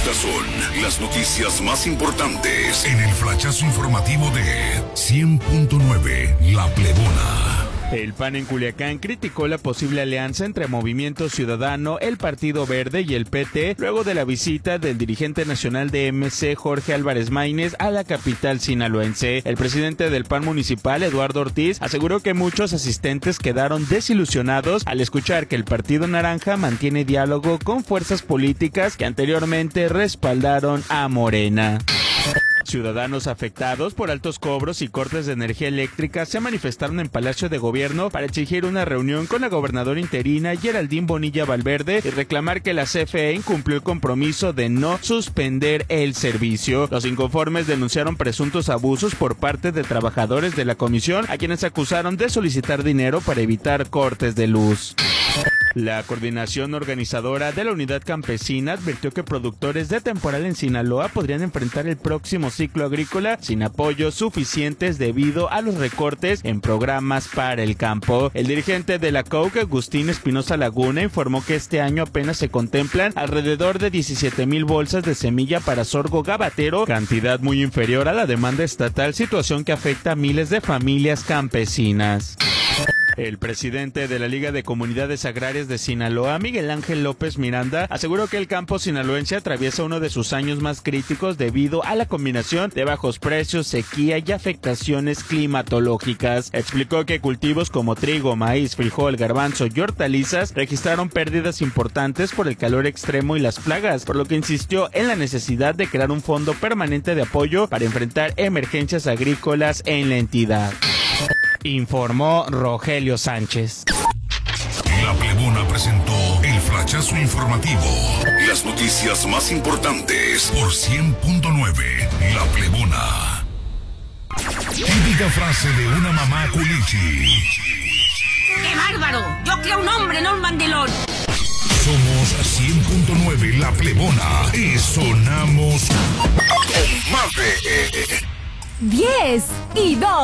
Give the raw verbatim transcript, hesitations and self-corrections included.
Estas son las noticias más importantes en el flachazo informativo de cien punto nueve La Plebona. El P A N en Culiacán criticó la posible alianza entre Movimiento Ciudadano, el Partido Verde y el P T luego de la visita del dirigente nacional de M C, Jorge Álvarez Maínez, a la capital sinaloense. El presidente del P A N municipal, Eduardo Ortiz, aseguró que muchos asistentes quedaron desilusionados al escuchar que el Partido Naranja mantiene diálogo con fuerzas políticas que anteriormente respaldaron a Morena. Ciudadanos afectados por altos cobros y cortes de energía eléctrica se manifestaron en Palacio de Gobierno para exigir una reunión con la gobernadora interina Geraldine Bonilla Valverde y reclamar que la C F E incumplió el compromiso de no suspender el servicio. Los inconformes denunciaron presuntos abusos por parte de trabajadores de la comisión, a quienes acusaron de solicitar dinero para evitar cortes de luz. La coordinación organizadora de la Unidad Campesina advirtió que productores de temporal en Sinaloa podrían enfrentar el próximo ciclo agrícola sin apoyos suficientes debido a los recortes en programas para el campo. El dirigente de la C O C, Agustín Espinosa Laguna, informó que este año apenas se contemplan alrededor de diecisiete mil bolsas de semilla para sorgo gabatero, cantidad muy inferior a la demanda estatal, situación que afecta a miles de familias campesinas. El presidente de la Liga de Comunidades Agrarias de Sinaloa, Miguel Ángel López Miranda, aseguró que el campo sinaloense atraviesa uno de sus años más críticos debido a la combinación de bajos precios, sequía y afectaciones climatológicas. Explicó que cultivos como trigo, maíz, frijol, garbanzo y hortalizas registraron pérdidas importantes por el calor extremo y las plagas, por lo que insistió en la necesidad de crear un fondo permanente de apoyo para enfrentar emergencias agrícolas en la entidad. Informó Rogelio Sánchez. La Plebona presentó el flachazo informativo. Las noticias más importantes por cien punto nueve La Plebona. Típica frase de una mamá culichi. ¡Qué bárbaro! Yo creo un hombre, no un mandilón. Somos cien punto nueve La Plebona y sonamos más de diez y dos.